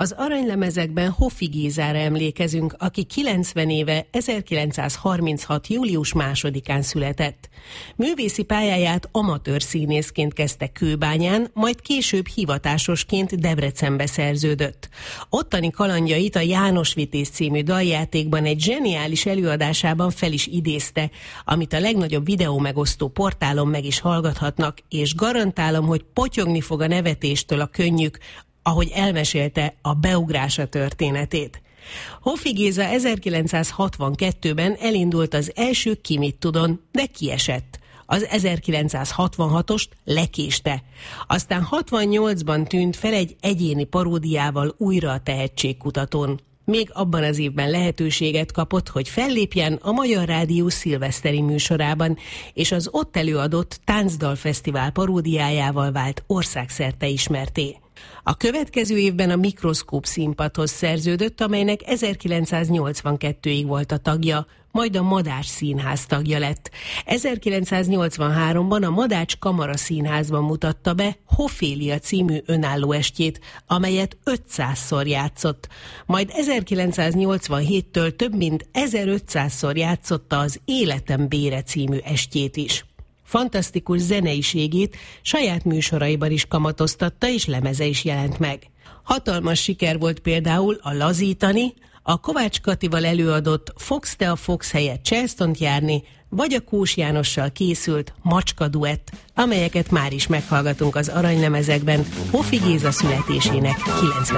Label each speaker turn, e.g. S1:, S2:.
S1: Az aranylemezekben Hoffi Gézára emlékezünk, aki 90 éve 1936. július 2-án született. Művészi pályáját amatőr színészként kezdte Kőbányán, majd később hivatásosként Debrecenbe szerződött. Ottani kalandjait a János Vitéz című daljátékban egy zseniális előadásában fel is idézte, amit a legnagyobb videómegosztó portálon meg is hallgathatnak, és garantálom, hogy potyogni fog a nevetéstől a könnyük, ahogy elmesélte a beugrása történetét. Hoffi Géza 1962-ben elindult az első Ki mit tudon, de kiesett. Az 1966-ost lekéste. Aztán 68-ban tűnt fel egy egyéni paródiával újra a tehetségkutatón. Még abban az évben lehetőséget kapott, hogy fellépjen a Magyar Rádió szilveszteri műsorában, és az ott előadott Táncdalfesztivál paródiájával vált országszerte ismertté. A következő évben a Mikroszkóp színpadhoz szerződött, amelynek 1982-ig volt a tagja, majd a Madách Színház tagja lett. 1983-ban a Madách Kamara Színházban mutatta be Hofélia című önálló estjét, amelyet 500-szor játszott. Majd 1987-től több mint 1500-szor játszotta az Életem bére című estjét is. Fantasztikus zeneiségét saját műsoraiban is kamatoztatta, és lemeze is jelent meg. Hatalmas siker volt például a Lazítani, a Kovács Katival előadott Fogsz te a Fox helyett Charlestont járni, vagy a Kós Jánossal készült Macska duett, amelyeket már is meghallgatunk az aranylemezekben Hoffi Géza születésének 90.